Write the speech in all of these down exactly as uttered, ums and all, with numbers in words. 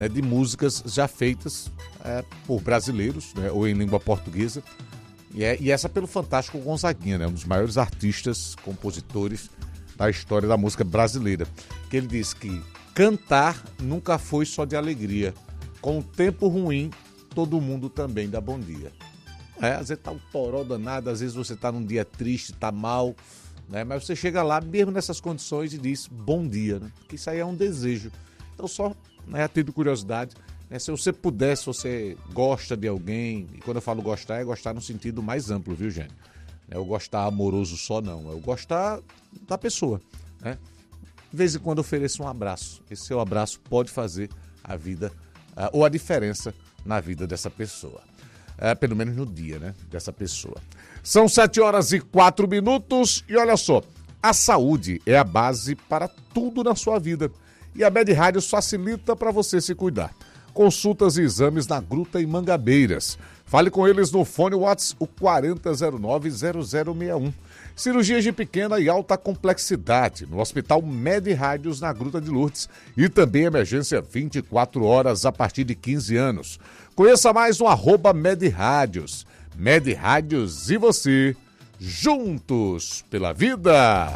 né, de músicas já feitas é, por brasileiros, né, ou em língua portuguesa. E, é, e essa pelo Fantástico Gonzaguinha, né, um dos maiores artistas, compositores da história da música brasileira. Que ele diz que cantar nunca foi só de alegria. Com o tempo ruim, todo mundo também dá bom dia. É, às vezes tá um toró danado, às vezes você tá num dia triste, tá mal, né? Mas você chega lá, mesmo nessas condições, e diz bom dia, né? Porque isso aí é um desejo. Então só, né, tendo curiosidade, né, se você puder, se você gosta de alguém, e quando eu falo gostar, é gostar no sentido mais amplo, viu, gente? É o gostar amoroso só não, é o gostar da pessoa, né? De vez em quando ofereça um abraço. Esse seu abraço pode fazer a vida, uh, ou a diferença na vida dessa pessoa. Uh, pelo menos no dia, né, dessa pessoa. São sete horas e quatro minutos e olha só, a saúde é a base para tudo na sua vida. E a Med Rádios facilita para você se cuidar. Consultas e exames na Gruta e Mangabeiras. Fale com eles no fone WhatsApp, o quatro zero zero nove zero zero seis um. Cirurgias de pequena e alta complexidade no Hospital Med Rádios na Gruta de Lourdes e também emergência vinte e quatro horas a partir de quinze anos. Conheça mais no arroba Med Rádios. Med Rádios e você, juntos pela vida.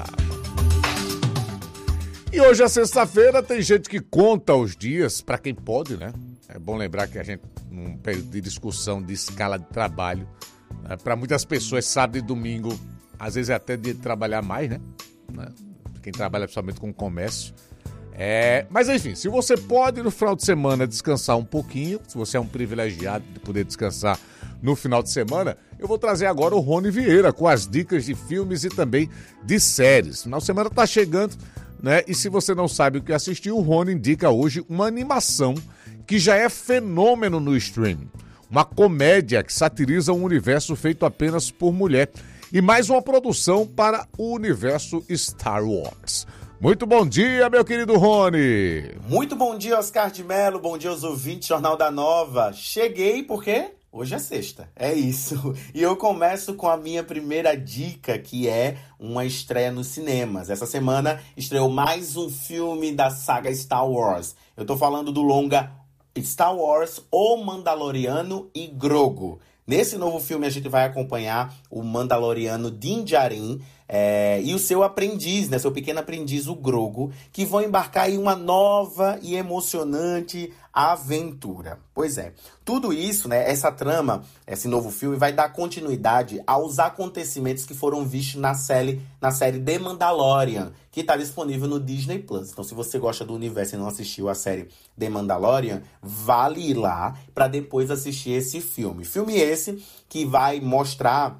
E hoje é sexta-feira, tem gente que conta os dias para quem pode, né? É bom lembrar que a gente, num período de discussão de escala de trabalho, né, para muitas pessoas, sábado e domingo, às vezes é até dia de trabalhar mais, né? Quem trabalha principalmente com comércio. É, mas enfim, se você pode no final de semana descansar um pouquinho, se você é um privilegiado de poder descansar no final de semana, eu vou trazer agora o Rony Vieira com as dicas de filmes e também de séries. Final de semana tá chegando, né? E se você não sabe o que assistir, o Rony indica hoje uma animação que já é fenômeno no streaming. Uma comédia que satiriza um universo feito apenas por mulher. E mais uma produção para o universo Star Wars. Muito bom dia, meu querido Rony. Muito bom dia, Oscar de Mello. Bom dia aos ouvintes, Jornal da Nova. Cheguei porque hoje é sexta. É isso. E eu começo com a minha primeira dica, que é uma estreia nos cinemas. Essa semana estreou mais um filme da saga Star Wars. Eu tô falando do longa Star Wars, O Mandaloriano e Grogu. Nesse novo filme a gente vai acompanhar o Mandaloriano Din Djarin é, e o seu aprendiz, né, seu pequeno aprendiz, o Grogu, que vão embarcar em uma nova e emocionante aventura. Pois é, tudo isso, né, essa trama, esse novo filme vai dar continuidade aos acontecimentos que foram vistos na série, na série The Mandalorian, que está disponível no Disney Plus. Então, se você gosta do universo e não assistiu a série The Mandalorian, vale ir lá para depois assistir esse filme. Filme esse que vai mostrar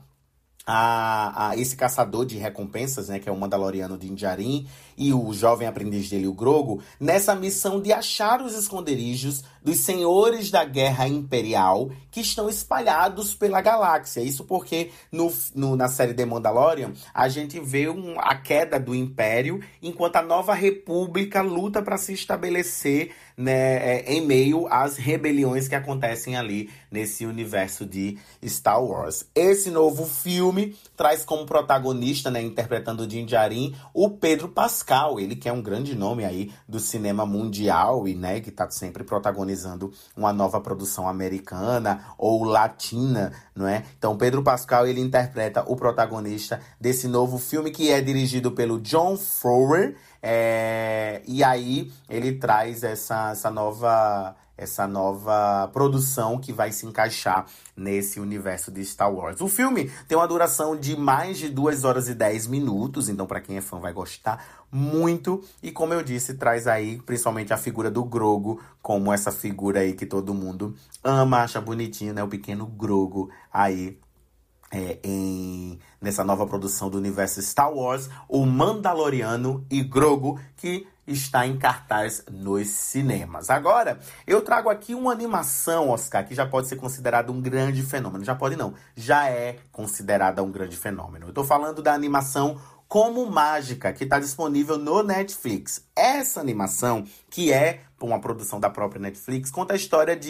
A, a esse caçador de recompensas, né, que é o Mandaloriano Din Djarin, e o jovem aprendiz dele, o Grogu, nessa missão de achar os esconderijos dos senhores da Guerra Imperial que estão espalhados pela galáxia. Isso porque no, no, na série The Mandalorian a gente vê um, a queda do Império, enquanto a Nova República luta para se estabelecer, né, é, em meio às rebeliões que acontecem ali nesse universo de Star Wars. Esse novo filme traz como protagonista, né, interpretando o Din Djarin, o Pedro Pascal, ele que é um grande nome aí do cinema mundial e, né, que está sempre protagonizando uma nova produção americana ou latina, não é? Então, Pedro Pascal, ele interpreta o protagonista desse novo filme, que é dirigido pelo Jon Favreau, é, e aí ele traz essa, essa nova... essa nova produção que vai se encaixar nesse universo de Star Wars. O filme tem uma duração de mais de duas horas e dez minutos, então para quem é fã vai gostar muito. E como eu disse, traz aí principalmente a figura do Grogu, como essa figura aí que todo mundo ama, acha bonitinho, né? O pequeno Grogu aí. É, em, nessa nova produção do universo Star Wars, o Mandaloriano e Grogu, que está em cartaz nos cinemas. Agora, eu trago aqui uma animação, Oscar, que já pode ser considerada um grande fenômeno. Já pode não, já é considerada um grande fenômeno. Eu tô falando da animação Como Mágica, que está disponível no Netflix. Essa animação, que é uma produção da própria Netflix, conta a história de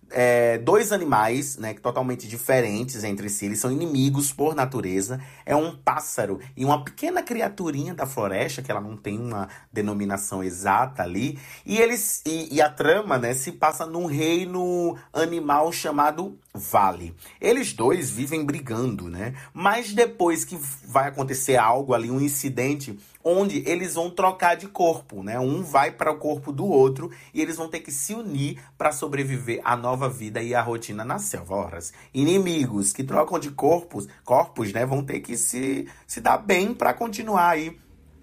é, dois animais, né, totalmente diferentes entre si. Eles são inimigos por natureza. É um pássaro e uma pequena criaturinha da floresta, que ela não tem uma denominação exata ali. E, eles, e, e a trama, né, se passa num reino animal chamado Vale. Eles dois vivem brigando, né? Mas depois que vai acontecer algo ali, um incidente, onde eles vão trocar de corpo, né? Um vai para o corpo do outro e eles vão ter que se unir para sobreviver à nova vida e à rotina na selva. Horas. Inimigos que trocam de corpos, corpos, né? Vão ter que se, se dar bem para continuar aí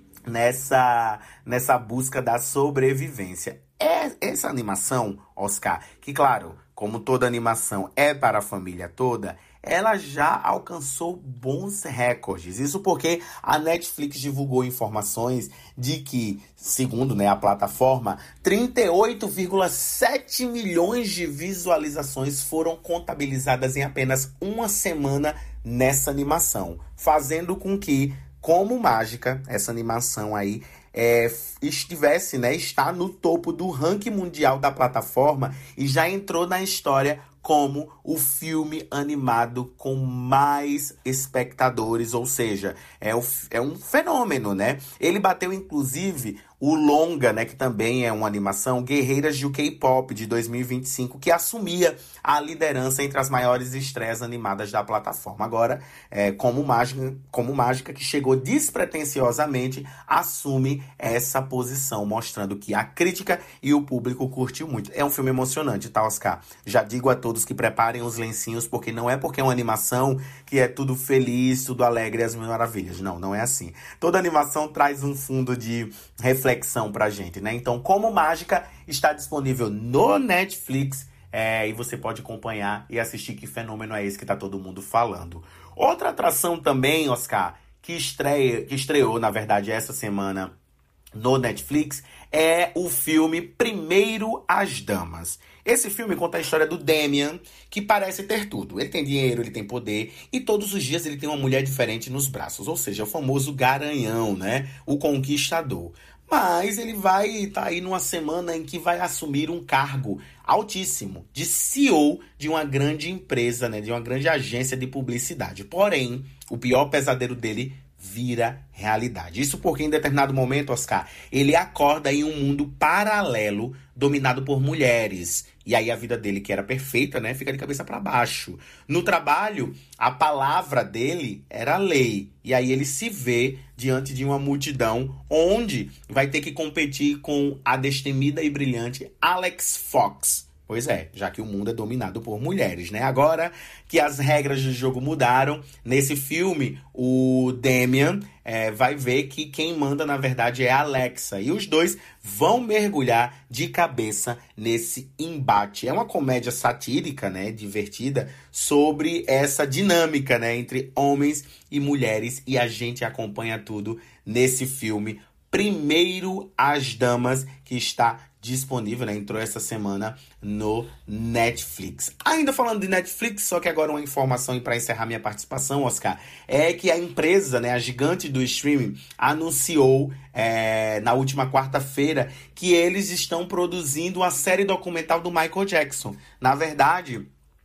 nessa, nessa busca da sobrevivência. É essa animação, Oscar, que claro, como toda animação é para a família toda, ela já alcançou bons recordes. Isso porque a Netflix divulgou informações de que, segundo, né, a plataforma, trinta e oito vírgula sete milhões de visualizações foram contabilizadas em apenas uma semana nessa animação, fazendo com que, como mágica, essa animação aí É, estivesse, né, está no topo do ranking mundial da plataforma e já entrou na história como o filme animado com mais espectadores, ou seja, é, o, é um fenômeno, né? Ele bateu, inclusive, o longa, né, que também é uma animação, Guerreiras do K-Pop, de dois mil e vinte e cinco, que assumia a liderança entre as maiores estreias animadas da plataforma. Agora, é, como, mágica, como mágica, que chegou despretensiosamente, assume essa posição, mostrando que a crítica e o público curtiu muito. É um filme emocionante, tá, Oscar? Já digo a todos que preparem os lencinhos, porque não é porque é uma animação que é tudo feliz, tudo alegre e as mil maravilhas. Não, não é assim. Toda animação traz um fundo de reflexão pra gente, né? Então, Como Mágica está disponível no Netflix, é, e você pode acompanhar e assistir. Que fenômeno é esse que tá todo mundo falando. Outra atração também, Oscar, que, estreia, que estreou, na verdade, essa semana no Netflix, é o filme Primeiro as Damas. Esse filme conta a história do Damian, que parece ter tudo. Ele tem dinheiro, ele tem poder, e todos os dias ele tem uma mulher diferente nos braços. Ou seja, o famoso garanhão, né? O conquistador. Mas ele vai estar tá aí numa semana em que vai assumir um cargo altíssimo de C E O de uma grande empresa, né? De uma grande agência de publicidade. Porém, o pior pesadelo dele vira realidade. Isso porque em determinado momento, Oscar, ele acorda em um mundo paralelo dominado por mulheres. E aí a vida dele, que era perfeita, né, fica de cabeça para baixo. No trabalho, a palavra dele era lei. E aí ele se vê diante de uma multidão onde vai ter que competir com a destemida e brilhante Alex Fox. Pois é, já que o mundo é dominado por mulheres, né? Agora que as regras do jogo mudaram, nesse filme, o Damian é, vai ver que quem manda, na verdade, é a Alexa. E os dois vão mergulhar de cabeça nesse embate. É uma comédia satírica, né? Divertida, sobre essa dinâmica, né? Entre homens e mulheres. E a gente acompanha tudo nesse filme Primeiro as Damas, que está disponível, né? Entrou essa semana no Netflix. Ainda falando de Netflix, só que agora uma informação para encerrar minha participação, Oscar, é que a empresa, né, a gigante do streaming, anunciou é, na última quarta-feira que eles estão produzindo a série documental do Michael Jackson. Na verdade,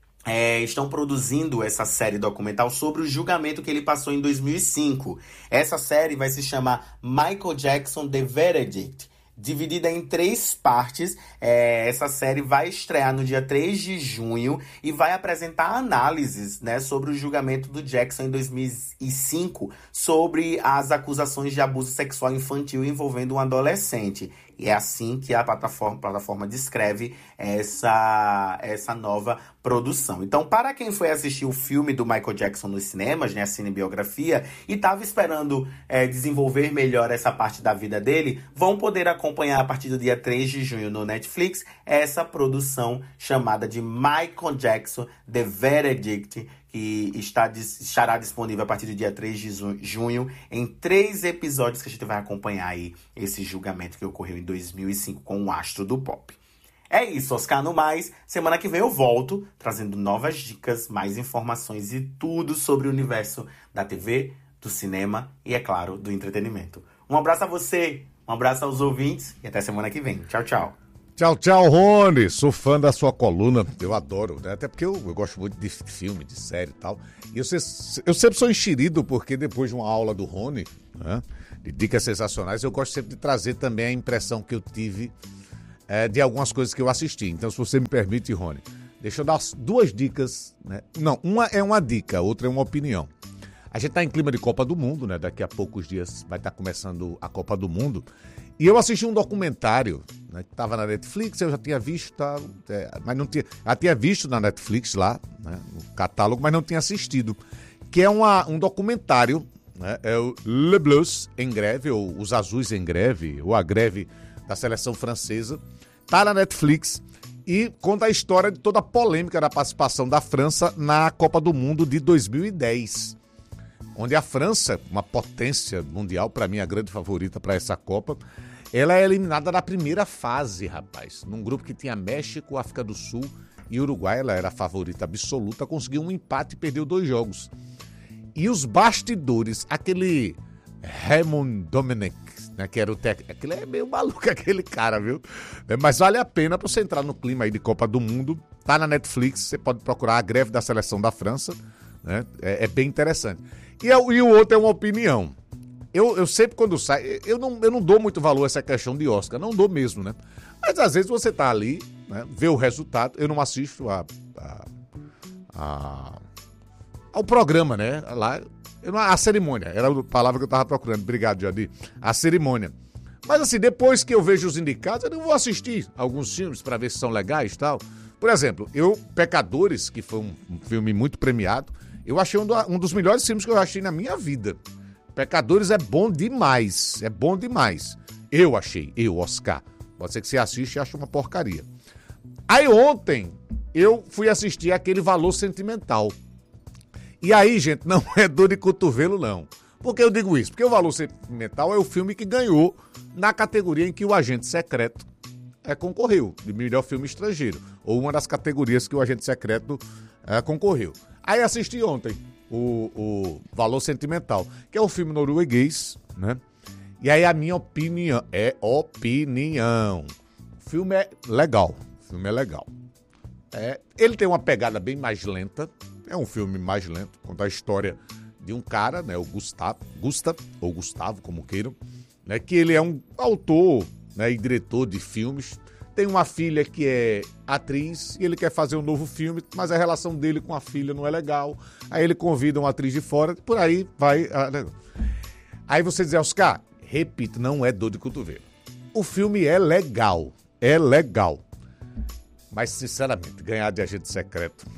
É, estão produzindo essa série documental sobre o julgamento que ele passou em dois mil e cinco. Essa série vai se chamar Michael Jackson The Verdict. Dividida em três partes, é, essa série vai estrear no dia três de junho e vai apresentar análises, né, sobre o julgamento do Jackson em dois mil e cinco, sobre as acusações de abuso sexual infantil envolvendo um adolescente. E é assim que a plataforma, plataforma descreve essa, essa nova produção. Então, para quem foi assistir o filme do Michael Jackson nos cinemas, né, a cinebiografia, e estava esperando é, desenvolver melhor essa parte da vida dele, vão poder acompanhar a partir do dia três de junho no Netflix essa produção chamada de Michael Jackson The Verdict, que está, estará disponível a partir do dia três de junho, em três episódios que a gente vai acompanhar aí esse julgamento que ocorreu em dois mil e cinco com o astro do pop. É isso, Oscar, no mais. Semana que vem eu volto, trazendo novas dicas, mais informações e tudo sobre o universo da T V, do cinema e, é claro, do entretenimento. Um abraço a você, um abraço aos ouvintes e até semana que vem. Tchau, tchau. Tchau, tchau, Rony. Sou fã da sua coluna. Eu adoro, né? Até porque eu, eu gosto muito de filme, de série e tal. E eu, eu sempre sou enxerido porque depois de uma aula do Rony, né, de dicas sensacionais, eu gosto sempre de trazer também a impressão que eu tive é, de algumas coisas que eu assisti. Então, se você me permite, Rony, deixa eu dar duas dicas, né? Não, uma é uma dica, outra é uma opinião. A gente tá em clima de Copa do Mundo, né? Daqui a poucos dias vai estar começando a Copa do Mundo. E eu assisti um documentário, né, que estava na Netflix, eu já tinha visto, tá, é, mas não tinha, já tinha visto na Netflix lá, né, no catálogo, mas não tinha assistido, que é uma, um documentário, né, é o Le Bleus em greve, ou Os Azuis em greve, ou a greve da seleção francesa, tá na Netflix e conta a história de toda a polêmica da participação da França na Copa do Mundo de dois mil e dez. Onde a França, uma potência mundial, para mim a grande favorita para essa Copa, ela é eliminada na primeira fase, rapaz. Num grupo que tinha México, África do Sul e Uruguai, ela era a favorita absoluta, conseguiu um empate e perdeu dois jogos. E os bastidores, aquele Raymond Domenech, né, que era o técnico, aquele é meio maluco aquele cara, viu? É, mas vale a pena para você entrar no clima aí de Copa do Mundo, tá na Netflix, você pode procurar a greve da seleção da França, né? É, é bem interessante. E, eu, e o outro é uma opinião. Eu, eu sempre quando sai, eu não, eu não dou muito valor a essa questão de Oscar, não dou mesmo, né? Mas às vezes você tá ali, né, vê o resultado, eu não assisto a, a, a, ao programa, né? Lá, eu não, a cerimônia, era a palavra que eu tava procurando, obrigado, Jadir. A cerimônia. Mas assim, depois que eu vejo os indicados, eu não vou assistir alguns filmes para ver se são legais e tal. Por exemplo, eu, Pecadores, que foi um, um filme muito premiado, eu achei um, do, um dos melhores filmes que eu achei na minha vida. Pecadores é bom demais, é bom demais. Eu achei, eu, Oscar. Pode ser que você assiste e ache uma porcaria. Aí ontem, eu fui assistir aquele Valor Sentimental. E aí, gente, não é dor de cotovelo, não. Por que eu digo isso? Porque o Valor Sentimental é o filme que ganhou na categoria em que o Agente Secreto é, concorreu, de melhor filme estrangeiro. Ou uma das categorias que o Agente Secreto é, concorreu. Aí assisti ontem o, o Valor Sentimental, que é um filme norueguês, né? E aí a minha opinião, é opinião. O filme é legal, o filme é legal. É, ele tem uma pegada bem mais lenta, é um filme mais lento, conta a história de um cara, né? O Gustavo, Gustav, ou Gustavo, como queiram, né? Que ele é um autor, né, e diretor de filmes. Tem uma filha que é atriz e ele quer fazer um novo filme, mas a relação dele com a filha não é legal. Aí ele convida uma atriz de fora, por aí vai. Aí você diz, Oscar, repito, não é dor de cotovelo. O filme é legal, é legal. Mas, sinceramente, ganhar de Agente Secreto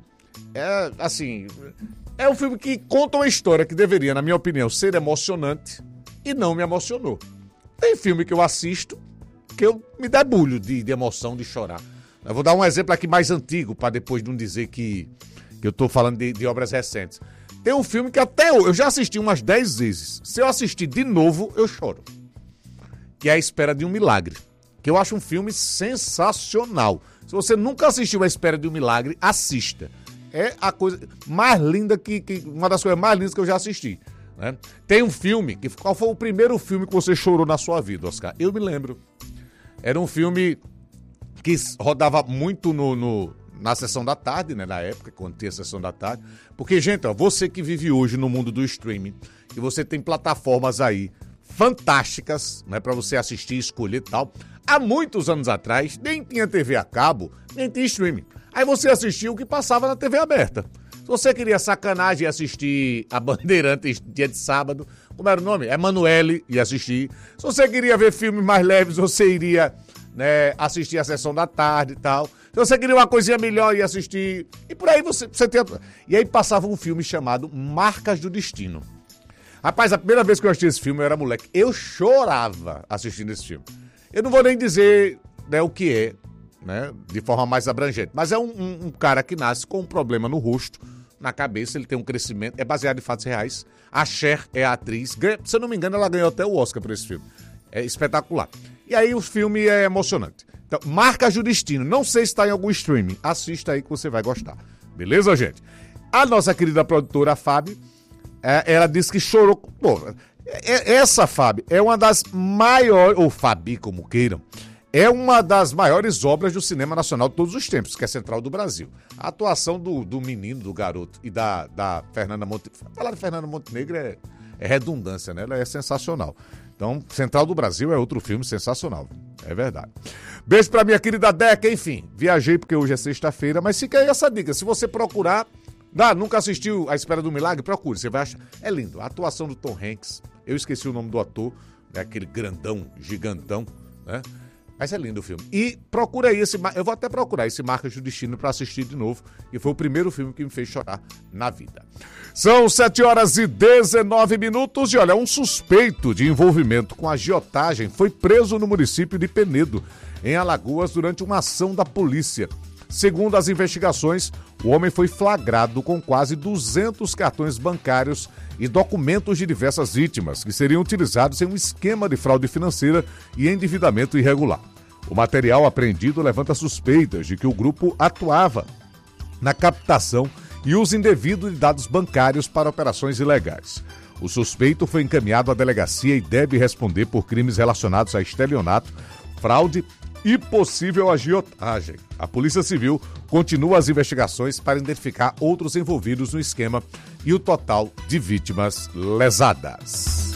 é, assim, é um filme que conta uma história que deveria, na minha opinião, ser emocionante e não me emocionou. Tem filme que eu assisto que eu me debulho de, de emoção, de chorar. Eu vou dar um exemplo aqui mais antigo, para depois não dizer que, que eu tô falando de, de obras recentes. Tem um filme que até eu, eu já assisti umas dez vezes. Se eu assistir de novo, eu choro. Que é A Espera de um Milagre. Que eu acho um filme sensacional. Se você nunca assistiu A Espera de um Milagre, assista. É a coisa mais linda, que, que uma das coisas mais lindas que eu já assisti. Né? Tem um filme, que, qual foi o primeiro filme que você chorou na sua vida, Oscar? Eu me lembro. Era um filme que rodava muito no, no, na sessão da tarde, né? Na época, quando tinha a sessão da tarde. Porque, gente, ó, você que vive hoje no mundo do streaming, e você tem plataformas aí fantásticas, né? Pra você assistir, escolher e tal. Há muitos anos atrás, nem tinha T V a cabo, nem tinha streaming. Aí você assistia o que passava na T V aberta. Se você queria sacanagem e assistir a Bandeirantes dia de sábado, como era o nome? Emanuele, ia assistir. Se você queria ver filmes mais leves, você iria, né, assistir a sessão da tarde e tal. Se você queria uma coisinha melhor, ia assistir. E por aí você, você tem... E aí passava um filme chamado Marcas do Destino. Rapaz, a primeira vez que eu assisti esse filme, eu era moleque. Eu chorava assistindo esse filme. Eu não vou nem dizer, né, o que é, né, de forma mais abrangente. Mas é um, um, um cara que nasce com um problema no rosto, na cabeça, ele tem um crescimento, é baseado em fatos reais. A Cher é a atriz, ganha, se eu não me engano, ela ganhou até o Oscar por esse filme. É espetacular. E aí o filme é emocionante. Então, Marcas do Destino, não sei se está em algum streaming, assista aí que você vai gostar. Beleza, gente? A nossa querida produtora, a Fábio, é, ela disse que chorou. Pô, é, essa, Fábio, é uma das maiores, ou Fabi, como queiram, é uma das maiores obras do cinema nacional de todos os tempos, que é Central do Brasil. A atuação do, do menino, do garoto e da, da Fernanda Montenegro, falar de Fernanda Montenegro é, é redundância, né? Ela é sensacional. Então, Central do Brasil é outro filme sensacional, é verdade. Beijo pra minha querida Deca, enfim, viajei porque hoje é sexta-feira, mas fica aí essa dica, se você procurar, ah, nunca assistiu A Espera do Milagre, procure, você vai achar, é lindo, a atuação do Tom Hanks, eu esqueci o nome do ator, né? Aquele grandão, gigantão, né? Mas é lindo o filme. E procura aí esse... Eu vou até procurar esse Marcas do Destino para assistir de novo. E foi o primeiro filme que me fez chorar na vida. São sete horas e dezenove minutos. E olha, um suspeito de envolvimento com agiotagem foi preso no município de Penedo, em Alagoas, durante uma ação da polícia. Segundo as investigações, o homem foi flagrado com quase duzentos cartões bancários e documentos de diversas vítimas, que seriam utilizados em um esquema de fraude financeira e endividamento irregular. O material apreendido levanta suspeitas de que o grupo atuava na captação e uso indevido de dados bancários para operações ilegais. O suspeito foi encaminhado à delegacia e deve responder por crimes relacionados a estelionato, fraude e possível agiotagem. A Polícia Civil continua as investigações para identificar outros envolvidos no esquema e o total de vítimas lesadas.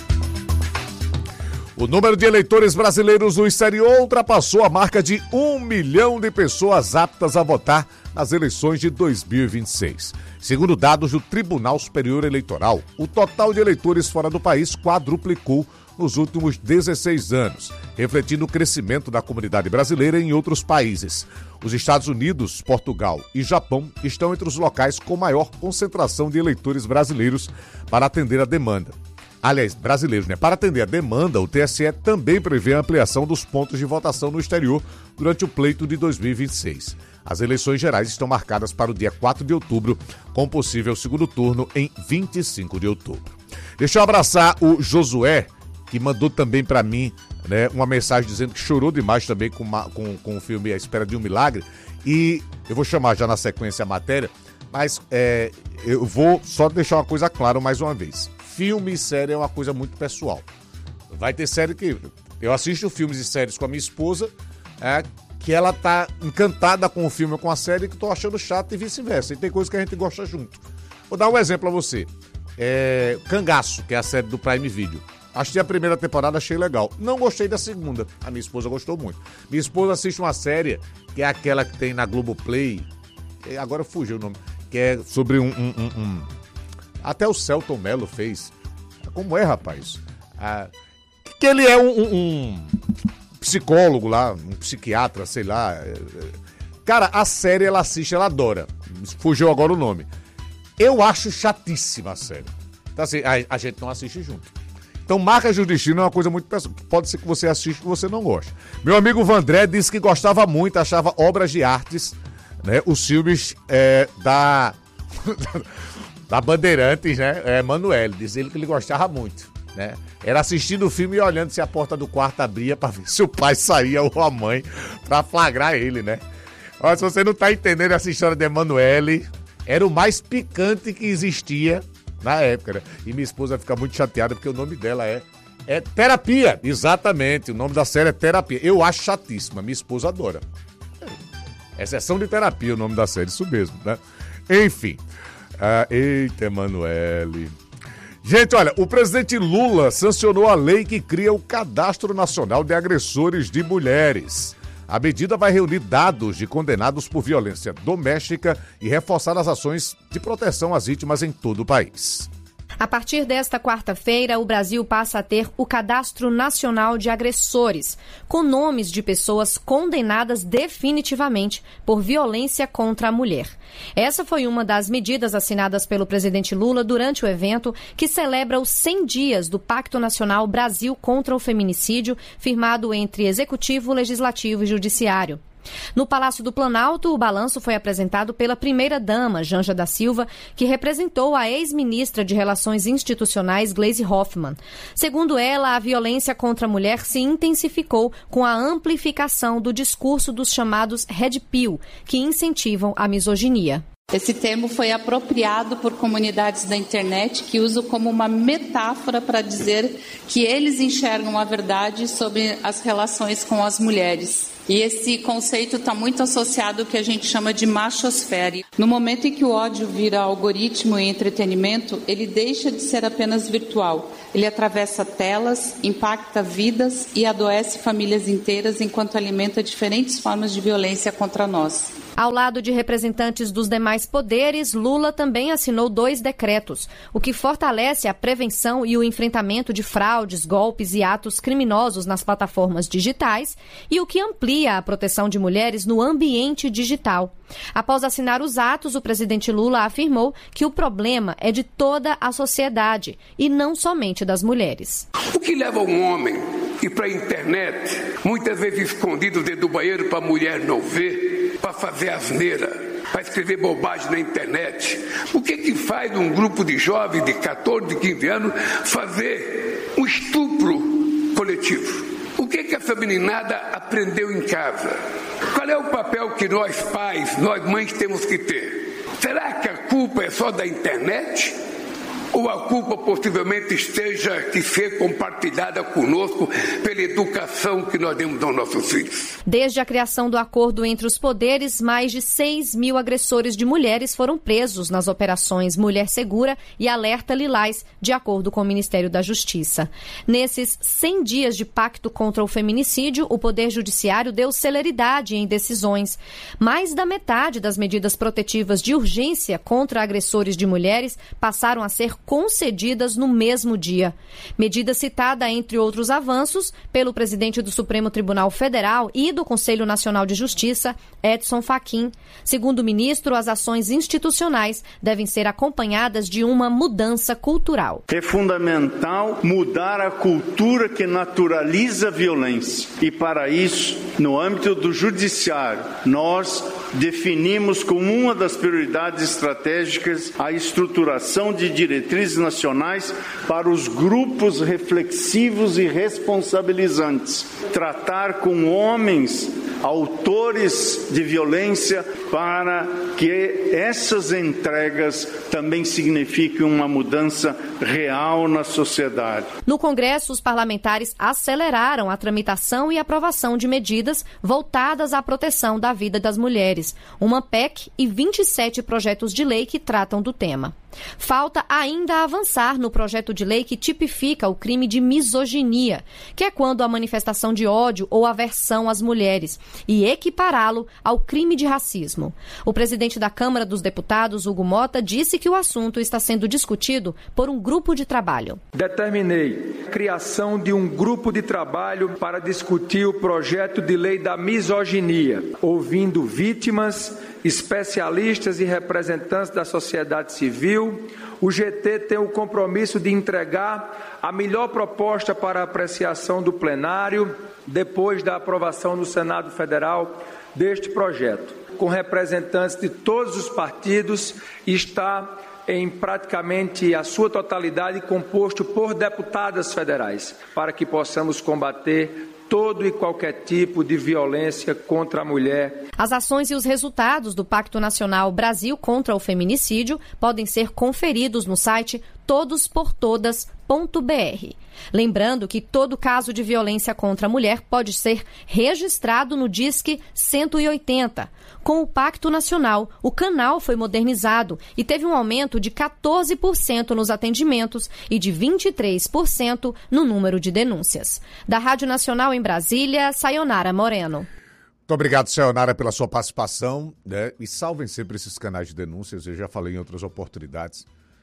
O número de eleitores brasileiros no exterior ultrapassou a marca de um milhão de pessoas aptas a votar nas eleições de dois mil e vinte e seis. Segundo dados do Tribunal Superior Eleitoral, o total de eleitores fora do país quadruplicou nos últimos dezesseis anos, refletindo o crescimento da comunidade brasileira em outros países. Os Estados Unidos, Portugal e Japão estão entre os locais com maior concentração de eleitores brasileiros para atender a demanda. Aliás, brasileiros, né? Para atender a demanda, o T S E também prevê a ampliação dos pontos de votação no exterior durante o pleito de dois mil e vinte e seis. As eleições gerais estão marcadas para o dia quatro de outubro, com possível segundo turno em vinte e cinco de outubro. Deixa eu abraçar o Josué, que mandou também para mim, né, uma mensagem dizendo que chorou demais também com, com, com o filme A Espera de um Milagre. E eu vou chamar já na sequência a matéria, mas é, eu vou só deixar uma coisa clara mais uma vez. Filme e série é uma coisa muito pessoal. Vai ter série que... Eu assisto filmes e séries com a minha esposa, é, que ela tá encantada com o filme ou com a série, que tô achando chato e vice-versa. E tem coisa que a gente gosta junto. Vou dar um exemplo a você. É, Cangaço, que é a série do Prime Video. Achei a primeira temporada, achei legal. Não gostei da segunda. A minha esposa gostou muito. Minha esposa assiste uma série, que é aquela que tem na Globoplay. Agora fugiu o nome. Que é sobre um... um, um, um... Até o Celton Mello fez. Como é, rapaz? Ah, que ele é um, um, um psicólogo lá, um psiquiatra, sei lá. Cara, a série ela assiste, ela adora. Fugiu agora o nome. Eu acho chatíssima a série. Então assim, a, a gente não assiste junto. Então, Marcas do Destino é uma coisa muito pessoal. Pode ser que você assista e você não goste. Meu amigo Vandré disse que gostava muito, achava obras de artes, né? Os filmes é, da, da Bandeirantes, né? É, Manoel, diz ele que ele gostava muito, né? Era assistindo o filme e olhando se a porta do quarto abria pra ver se o pai saía ou a mãe pra flagrar ele, né? Olha, se você não tá entendendo essa história de Emanuele, era o mais picante que existia na época, né? E minha esposa fica muito chateada porque o nome dela é, é Terapia. Exatamente, o nome da série é Terapia. Eu acho chatíssima, minha esposa adora. É Sessão de Terapia o nome da série, isso mesmo, né? Enfim. Ah, eita, Emanuele. Gente, olha, o presidente Lula sancionou a lei que cria o Cadastro Nacional de Agressores de Mulheres. A medida vai reunir dados de condenados por violência doméstica e reforçar as ações de proteção às vítimas em todo o país. A partir desta quarta-feira, o Brasil passa a ter o Cadastro Nacional de Agressores, com nomes de pessoas condenadas definitivamente por violência contra a mulher. Essa foi uma das medidas assinadas pelo presidente Lula durante o evento que celebra os cem dias do Pacto Nacional Brasil contra o Feminicídio, firmado entre Executivo, Legislativo e Judiciário. No Palácio do Planalto, o balanço foi apresentado pela primeira-dama, Janja da Silva, que representou a ex-ministra de Relações Institucionais, Gleisi Hoffmann. Segundo ela, a violência contra a mulher se intensificou com a amplificação do discurso dos chamados Red Pill, que incentivam a misoginia. Esse termo foi apropriado por comunidades da internet que usam como uma metáfora para dizer que eles enxergam a verdade sobre as relações com as mulheres. E esse conceito está muito associado ao que a gente chama de machosfera. No momento em que o ódio vira algoritmo e entretenimento, ele deixa de ser apenas virtual. Ele atravessa telas, impacta vidas e adoece famílias inteiras enquanto alimenta diferentes formas de violência contra nós. Ao lado de representantes dos demais poderes, Lula também assinou dois decretos, o que fortalece a prevenção e o enfrentamento de fraudes, golpes e atos criminosos nas plataformas digitais e o que amplia a proteção de mulheres no ambiente digital. Após assinar os atos, o presidente Lula afirmou que o problema é de toda a sociedade e não somente das mulheres. O que leva um homem ir para a internet, muitas vezes escondido dentro do banheiro para a mulher não ver, para fazer asneira, para escrever bobagem na internet? O que que faz um grupo de jovens de catorze, de quinze anos fazer um estupro coletivo? O que que essa meninada aprendeu em casa? Qual é o papel que nós pais, nós mães temos que ter? Será que a culpa é só da internet? Ou a culpa possivelmente esteja que ser compartilhada conosco pela educação que nós demos aos nossos filhos? Desde a criação do acordo entre os poderes, mais de seis mil agressores de mulheres foram presos nas operações Mulher Segura e Alerta Lilás, de acordo com o Ministério da Justiça. Nesses cem dias de pacto contra o feminicídio, o Poder Judiciário deu celeridade em decisões. Mais da metade das medidas protetivas de urgência contra agressores de mulheres passaram a ser concedidas no mesmo dia. Medida citada, entre outros avanços, pelo presidente do Supremo Tribunal Federal e do Conselho Nacional de Justiça, Edson Fachin. Segundo o ministro, as ações institucionais devem ser acompanhadas de uma mudança cultural. É fundamental mudar a cultura que naturaliza a violência. E para isso, no âmbito do judiciário, nós definimos como uma das prioridades estratégicas a estruturação de diretrizes nacionais para os grupos reflexivos e responsabilizantes. Tratar com homens autores de violência para que essas entregas também signifiquem uma mudança real na sociedade. No Congresso, os parlamentares aceleraram a tramitação e aprovação de medidas voltadas à proteção da vida das mulheres, uma P E C e vinte e sete projetos de lei que tratam do tema. Falta ainda avançar no projeto de lei que tipifica o crime de misoginia, que é quando a manifestação de ódio ou aversão às mulheres, e equipará-lo ao crime de racismo. O presidente da Câmara dos Deputados, Hugo Mota, disse que o assunto está sendo discutido por um grupo de trabalho. Determinei a criação de um grupo de trabalho para discutir o projeto de lei da misoginia, ouvindo vítimas, especialistas e representantes da sociedade civil. O G T tem o compromisso de entregar a melhor proposta para apreciação do plenário depois da aprovação no Senado Federal deste projeto, com representantes de todos os partidos, e está em praticamente a sua totalidade composto por deputadas federais, para que possamos combater todo e qualquer tipo de violência contra a mulher. As ações e os resultados do Pacto Nacional Brasil contra o Feminicídio podem ser conferidos no site todos por todas ponto b r. Lembrando que todo caso de violência contra a mulher pode ser registrado no Disque cento e oitenta. Com o Pacto Nacional, o canal foi modernizado e teve um aumento de quatorze por cento nos atendimentos e de vinte e três por cento no número de denúncias. Da Rádio Nacional em Brasília, Sayonara Moreno. Muito obrigado, Sayonara, pela sua participação, né? E salvem sempre esses canais de denúncias. Eu já falei em outras oportunidades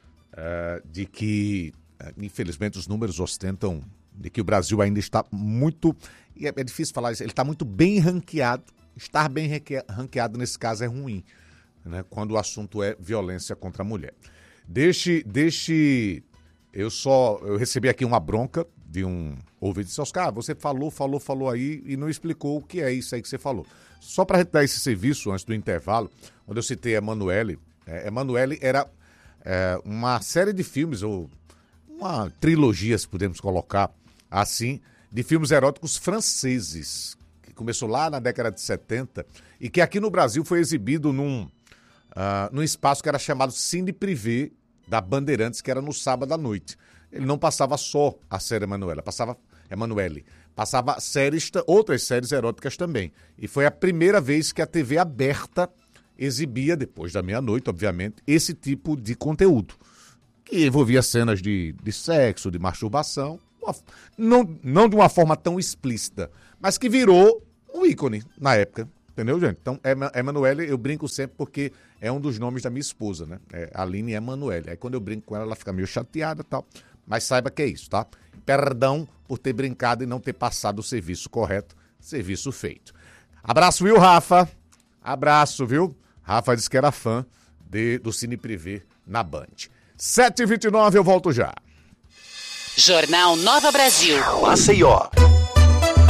uh, de que, uh, infelizmente, os números ostentam de que o Brasil ainda está muito... E é, é difícil falar isso, ele está muito bem ranqueado. Estar bem ranqueado nesse caso é ruim, né? Quando o assunto é violência contra a mulher. Deixe, deixe, eu só, eu recebi aqui uma bronca de um ouvinte, disse, Oscar, você falou, falou, falou aí e não explicou o que é isso aí que você falou. Só para dar esse serviço antes do intervalo, onde eu citei Emanuele, é, Emanuele era é, uma série de filmes, ou uma trilogia, se podemos colocar assim, de filmes eróticos franceses, começou lá na década de setenta e que aqui no Brasil foi exibido num, uh, num espaço que era chamado Cine Privé da Bandeirantes, que era no sábado à noite. Ele não passava só a série Emanuela, passava Emanuele, passava séries, outras séries eróticas também. E foi a primeira vez que a T V aberta exibia, depois da meia-noite, obviamente, esse tipo de conteúdo, que envolvia cenas de, de sexo, de masturbação, uma, não, não de uma forma tão explícita, mas que virou um ícone na época, entendeu, gente? Então, Emanuele, eu brinco sempre porque é um dos nomes da minha esposa, né? É Aline Emanuele. Aí quando eu brinco com ela, ela fica meio chateada e tal, mas saiba que é isso, tá? Perdão por ter brincado e não ter passado o serviço correto, serviço feito. Abraço, viu, Rafa? Abraço, viu? Rafa disse que era fã de, do Cine Privé na Band. sete e vinte e nove, eu volto já. Jornal Nova Brasil. Maceió.